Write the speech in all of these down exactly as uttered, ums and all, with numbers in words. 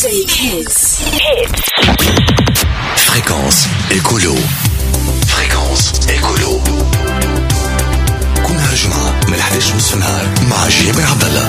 Music Hits. Fréquence écolo. Fréquence écolo. كل هالجمعة من الحادية عشرة نصف النهار مع جابر عبد الله.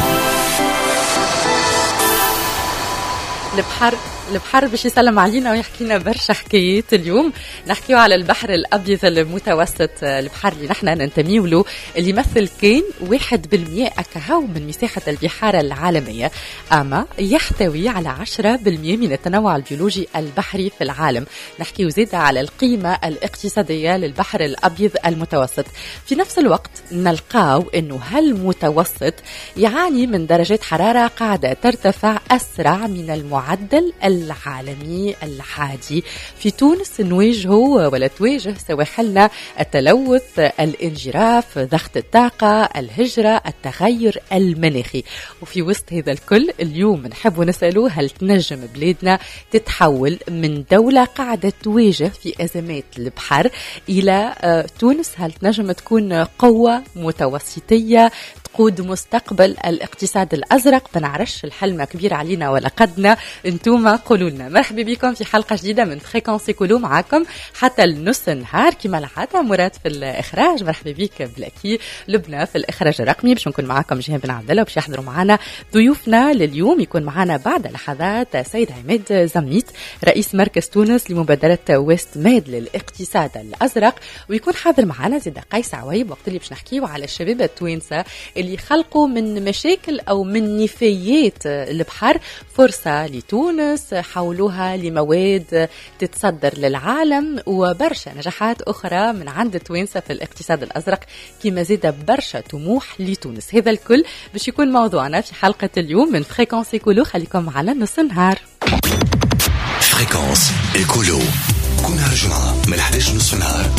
البحر البحر باش يسلم علينا ويحكينا برشا حكايات. اليوم نحكيو على البحر الأبيض المتوسط، البحر اللي نحن ننتميو له، اللي يمثل كان واحد بالمئة أكهو من مساحة البحار العالمية، أما يحتوي على عشرة بالمئة من التنوع البيولوجي البحري في العالم. نحكيو زيادة على القيمة الاقتصادية للبحر الأبيض المتوسط. في نفس الوقت نلقاو أنه هالمتوسط يعاني من درجات حرارة قاعدة ترتفع أسرع من المعدل العالمي العادي. في تونس نواجهه ولا تواجه سواحلنا التلوث، الانجراف، ضغط الطاقة، الهجرة، التغير المناخي. وفي وسط هذا الكل اليوم نحب نسأله، هل تنجم بلادنا تتحول من دولة قاعدة تواجه في أزمات البحر إلى تونس؟ هل تنجم تكون قوة متوسطية تقود مستقبل الاقتصاد الأزرق؟ بنعرفش، الحلم كبير علينا ولا قدنا، انتوما قولوا لنا. مرحبا بكم في حلقة جديدة من فريكونس إيكولو، معاكم حتى النص النهار كما العادة. مراد في الإخراج، مرحبا بك بلاكي لبنى في الإخراج الرقمي. باش نكون معاكم جهاد بن عبد الله، باش يحضروا معنا ضيوفنا لليوم. يكون معنا بعد لحظات سيد عماد زميت، رئيس مركز تونس لمبادرة ويست ميد للاقتصاد الأزرق، ويكون حاضر معنا زيد قيس عويب، وقت اللي باش نحكيو على الشباب التوانسة اللي خلقوا من مشاكل أو من نفايات البحر فرصة لتونس، حولوها لمواد تتصدر للعالم، وبرشا نجاحات أخرى من عند التوانسة في الاقتصاد الأزرق، كما زاد برشا طموح لتونس. هذا الكل باش يكون موضوعنا في حلقة اليوم من فريكونس إيكولو. خليكم معنا نص النهار. فريكونس إيكولو كل هالجمعة من الحادية عشرة نصف النهار